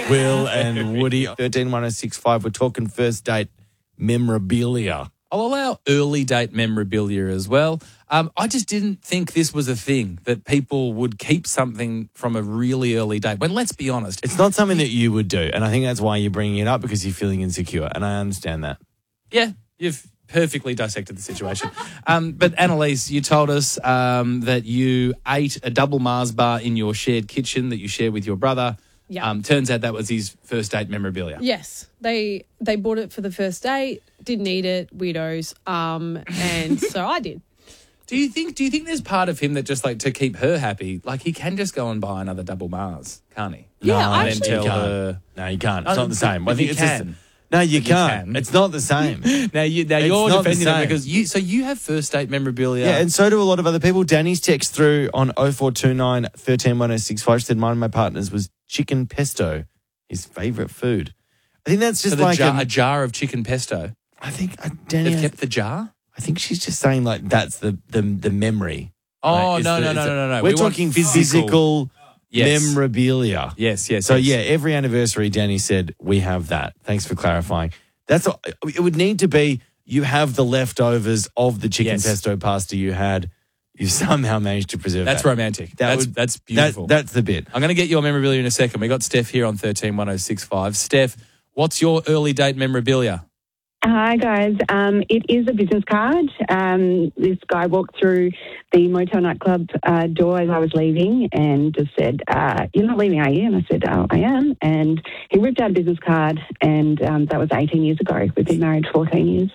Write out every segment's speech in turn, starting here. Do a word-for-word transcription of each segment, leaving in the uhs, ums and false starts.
Will and Woody. thirteen one oh six five. We're talking first date memorabilia. I'll allow early date memorabilia as well. Um, I just didn't think this was a thing, that people would keep something from a really early date. When, let's be honest, It's not something that you would do, and I think that's why you're bringing it up, because you're feeling insecure, and I understand that. yeah, you've perfectly dissected the situation. Um, but Annalise, you told us um, that you ate a double Mars bar in your shared kitchen that you share with your brother. Yeah. Um, turns out that was his first date memorabilia. Yes, they they bought it for the first date. Didn't eat it, weirdos. Um, and so I did. Do you think? Do you think there's part of him that just like to keep her happy? Like he can just go and buy another double Mars, can't he? Yeah, no, I And actually- tell you can't. her. No, you can't. It's Oh, not the same. but I think you it's just- can. no, you You can't. can. It's not the same. Now you now It's you're not the defending it same. because you. So you have first date memorabilia. Yeah, and so do a lot of other people. Danny's text through on oh four two nine, one three one oh six five said mine and my partner's was chicken pesto, his favourite food. I think that's so just the like jar, a- a jar of chicken pesto. I think uh, Danny. They've I, kept the jar. I think she's just saying like that's the the the memory. Oh Like, it's no, the- no, it's no, the- no, no, no. We're We want talking physical, Yes. memorabilia. Yes, yes. So yes. yeah, every anniversary, Danny said we have that. Thanks for clarifying. That's all, it. Would need to be you have the leftovers of the chicken Yes. pesto pasta you had. You somehow managed to preserve That's that. romantic. That that's would- that's That, beautiful. that's the bit. I'm going to get your memorabilia in a second. We got Steph here on thirteen one oh six five. Steph, what's your early date memorabilia? Hi guys, um, it is a business card. Um, this guy walked through the motel nightclub uh, door as I was leaving and just said, uh, "You're not leaving, are you?" And I said, "Oh, I am." And he ripped out a business card, and um, that was eighteen years ago. We've been married fourteen years.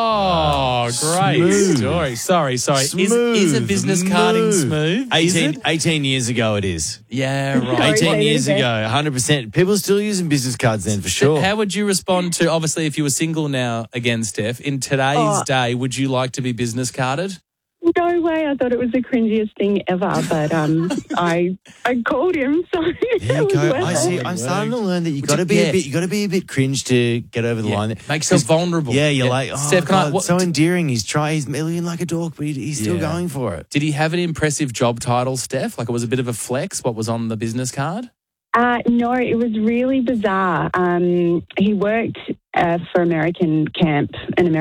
Oh, great Smooth. story. Sorry, sorry. Is, Smooth. is a business carding smooth? Is eighteen, it? eighteen years ago it is. Yeah, right. Sorry, eighteen say it years again. ago, one hundred percent. People are still using business cards then for sure. How would you respond to, obviously, if you were single now again, Steph, in today's Oh. day, would you like to be business carded? No way! I thought it was the cringiest thing ever, but um, I I called him, so There it you was go. worth I it. see. I'm starting to learn that you got to you- be yeah. a bit. You got to be a bit cringe to get over the Yeah. line. Make yourself 'Cause- vulnerable. Yeah, you're Yeah. like, oh, Steph, can I- God, what- so endearing. He's trying. He's looking like a dork, but he, he's still Yeah. going for it. Did he have an impressive job title, Steph? Like it was a bit of a flex, what was on the business card? Uh, no, it was really bizarre. Um, he worked uh, for American Camp, an American